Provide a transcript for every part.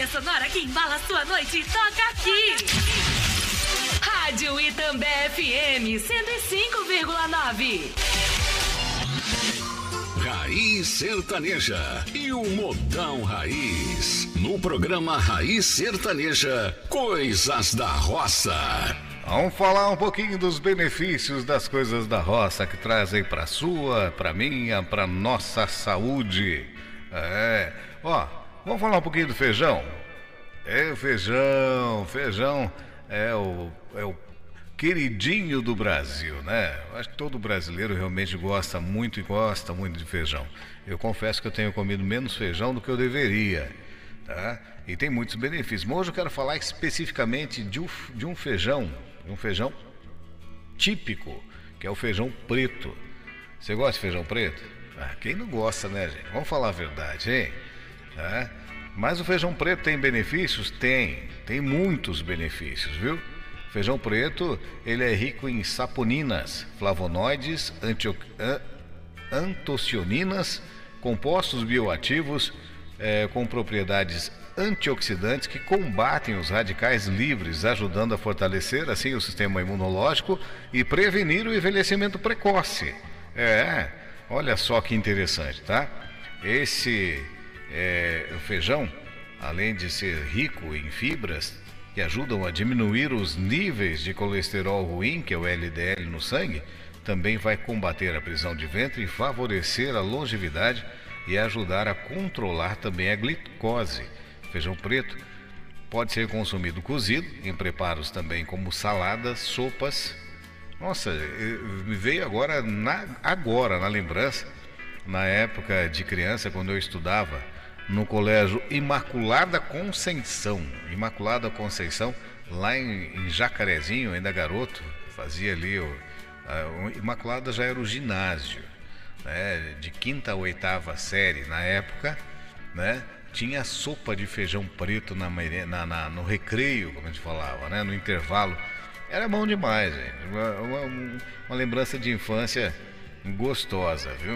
trilha sonora que embala sua noite toca aqui. Rádio Itambé FM 105,9. Raiz Sertaneja e o Modão Raiz. No programa Raiz Sertaneja, Coisas da Roça. Vamos falar um pouquinho dos benefícios das coisas da roça que trazem pra sua, pra minha, pra nossa saúde. Vamos falar um pouquinho do feijão. Feijão é o queridinho do Brasil, né? Acho que todo brasileiro realmente gosta muito de feijão. Eu confesso que eu tenho comido menos feijão do que eu deveria, tá? E tem muitos benefícios. Mas hoje eu quero falar especificamente de um feijão típico, que é o feijão preto. Você gosta de feijão preto? Quem não gosta, né, gente? Vamos falar a verdade, hein? Mas o feijão preto tem benefícios? Tem muitos benefícios, viu? Feijão preto, ele é rico em saponinas, flavonoides, antocianinas, compostos bioativos com propriedades antioxidantes que combatem os radicais livres, ajudando a fortalecer assim o sistema imunológico e prevenir o envelhecimento precoce. Olha só que interessante, tá? O feijão, além de ser rico em fibras que ajudam a diminuir os níveis de colesterol ruim, que é o LDL no sangue, também vai combater a prisão de ventre e favorecer a longevidade e ajudar a controlar também a glicose. Feijão preto pode ser consumido cozido, em preparos também como saladas, sopas. Nossa, me veio agora na lembrança, na época de criança, quando eu estudava no colégio Imaculada Conceição, lá em Jacarezinho, ainda garoto, fazia ali, Imaculada já era o ginásio, né, de 5ª a 8ª série na época, né, tinha sopa de feijão preto no recreio, como a gente falava, né, no intervalo, era bom demais, gente. Uma lembrança de infância gostosa, viu?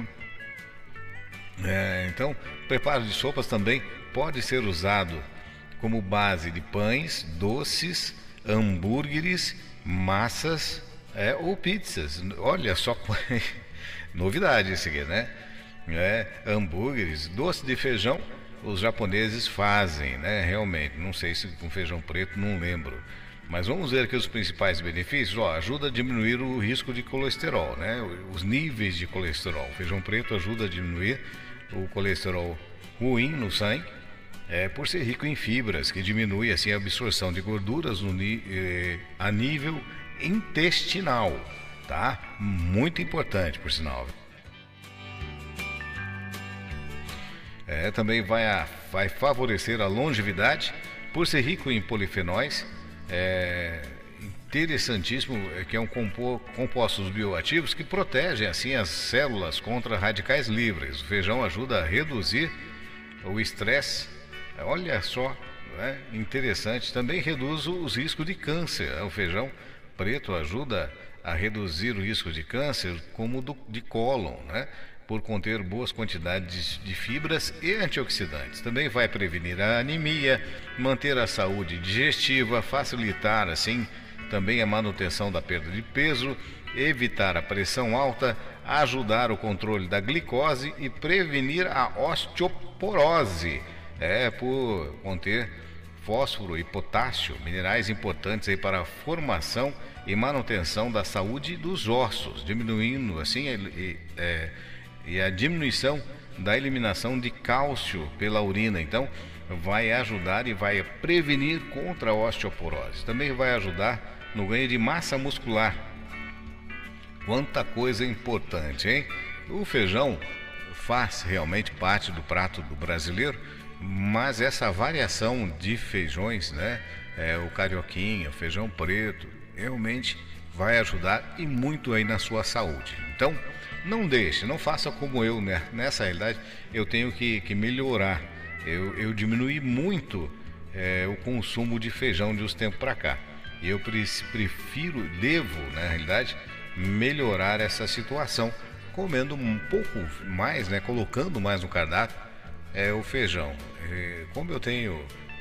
Então, preparo de sopas também pode ser usado como base de pães, doces, hambúrgueres, massas ou pizzas. Olha só, novidade isso aqui, né? Hambúrgueres, doce de feijão, os japoneses fazem, né? Realmente, não sei se com feijão preto, não lembro. Mas vamos ver aqui os principais benefícios. Ajuda a diminuir o risco de colesterol, né? Os níveis de colesterol. O feijão preto ajuda a diminuir o colesterol ruim no sangue, por ser rico em fibras, que diminui assim a absorção de gorduras a nível intestinal, tá? Muito importante, por sinal. Também vai favorecer a longevidade, por ser rico em polifenóis. Interessantíssimo, que é compostos bioativos que protegem assim as células contra radicais livres. O feijão ajuda a reduzir o estresse. Olha só, interessante. Também reduz os riscos de câncer. O feijão preto ajuda a reduzir o risco de câncer, como de cólon, né? Por conter boas quantidades de fibras e antioxidantes. Também vai prevenir a anemia, manter a saúde digestiva, facilitar assim também a manutenção da perda de peso, evitar a pressão alta, ajudar o controle da glicose e prevenir a osteoporose, por conter fósforo e potássio, minerais importantes aí para a formação e manutenção da saúde dos ossos, diminuindo assim e a diminuição da eliminação de cálcio pela urina. Então vai ajudar e vai prevenir contra a osteoporose. Também vai ajudar no ganho de massa muscular. Quanta coisa importante, hein? O feijão faz realmente parte do prato do brasileiro, mas essa variação de feijões, né? O carioquinha, o feijão preto, realmente vai ajudar e muito aí na sua saúde. Então, não faça como eu, né? Nessa realidade, eu tenho que melhorar. Eu diminui muito o consumo de feijão de uns tempos para cá. Eu devo, na realidade, melhorar essa situação, comendo um pouco mais, né? Colocando mais no cardápio o feijão. Como eu tenho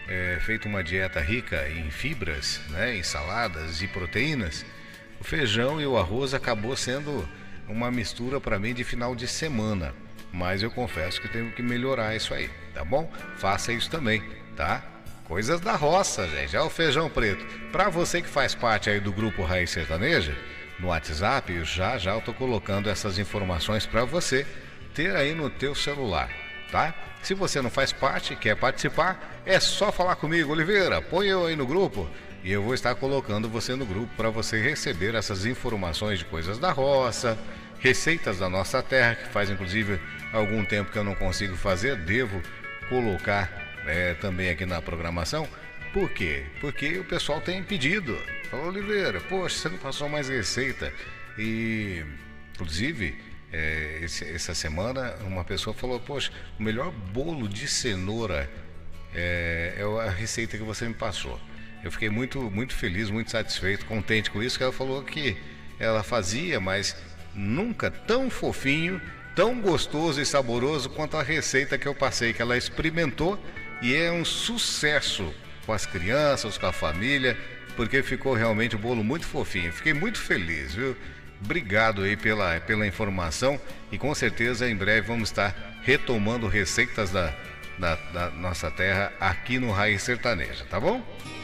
feito uma dieta rica em fibras, né, em saladas e proteínas, o feijão e o arroz acabou sendo uma mistura para mim de final de semana. Mas eu confesso que tenho que melhorar isso aí, tá bom? Faça isso também, tá? Coisas da roça, gente. É o feijão preto. Para você que faz parte aí do grupo Raiz Sertaneja, no WhatsApp, eu já eu tô colocando essas informações para você ter aí no teu celular, tá? Se você não faz parte, quer participar, é só falar comigo, Oliveira, põe eu aí no grupo e eu vou estar colocando você no grupo para você receber essas informações de coisas da roça, receitas da nossa terra, que faz inclusive algum tempo que eu não consigo fazer, devo colocar também aqui na programação. Por quê? Porque o pessoal tem pedido. Falou, Oliveira, poxa, você não passou mais receita. E, inclusive, essa semana uma pessoa falou, poxa, o melhor bolo de cenoura é a receita que você me passou. Eu fiquei muito, muito feliz, muito satisfeito, contente com isso, que ela falou que ela fazia, mas nunca tão fofinho, tão gostoso e saboroso quanto a receita que eu passei, que ela experimentou e é um sucesso com as crianças, com a família, porque ficou realmente um bolo muito fofinho. Fiquei muito feliz, viu? Obrigado aí pela informação e com certeza em breve vamos estar retomando receitas da nossa terra aqui no Raiz Sertaneja, tá bom?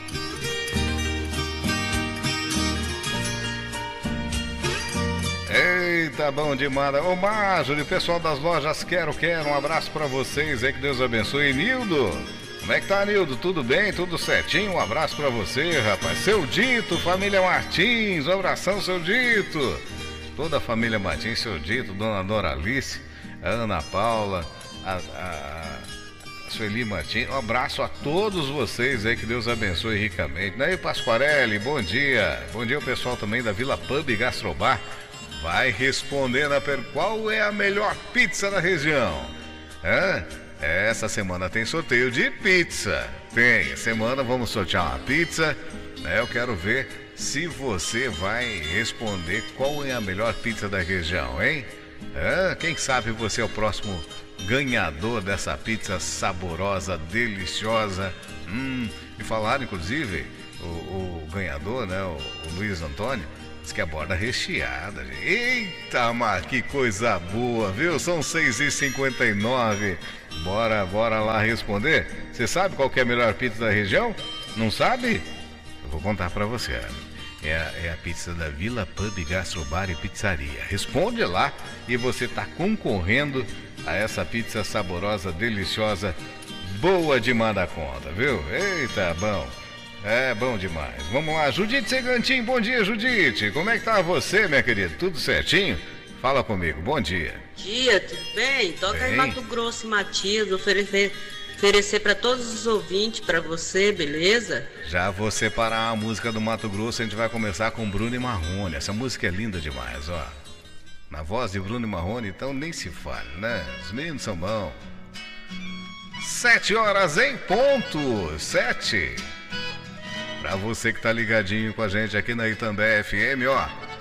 Eita, bom demais. Ô Marjorie, pessoal das lojas Quero, um abraço pra vocês aí, que Deus abençoe. Nildo, como é que tá, Nildo? Tudo bem? Tudo certinho? Um abraço pra você, rapaz. Seu Dito, família Martins, um abração, seu Dito. Toda a família Martins, seu Dito, dona Doralice, a Ana Paula, a Sueli Martins, um abraço a todos vocês aí, que Deus abençoe ricamente. Daí, Pasquarelli, bom dia. Bom dia ao pessoal também da Vila Pub e Gastrobar. Vai respondendo a pergunta, qual é a melhor pizza da região? Essa semana tem sorteio de pizza. Tem, semana vamos sortear uma pizza, né? Eu quero ver se você vai responder qual é a melhor pizza da região, hein? Quem sabe você é o próximo ganhador dessa pizza saborosa, deliciosa. E falaram, inclusive, o ganhador, né? O Luiz Antônio, diz que é borda recheada. Eita, mas que coisa boa, viu? São 6h59. Bora lá responder. Você sabe qual que é a melhor pizza da região? Não sabe? Eu vou contar pra você. É a pizza da Vila Pub, Gastrobar e Pizzaria. Responde lá e você tá concorrendo a essa pizza saborosa, deliciosa, boa demais da conta, viu? Eita, bom. É bom demais. Vamos lá, Judite Segantin, bom dia, Judite. Como é que tá você, minha querida? Tudo certinho? Fala comigo, bom dia. Bom dia, tudo bem? Toca em Mato Grosso, Matias, oferecer para todos os ouvintes, para você, beleza? Já vou separar a música do Mato Grosso, a gente vai começar com Bruno e Marrone. Essa música é linda demais, ó. Na voz de Bruno e Marrone, então nem se fala, né? Os meninos são bons. 7 horas em ponto, 7. Pra você que tá ligadinho com a gente aqui na Itambé FM, ó.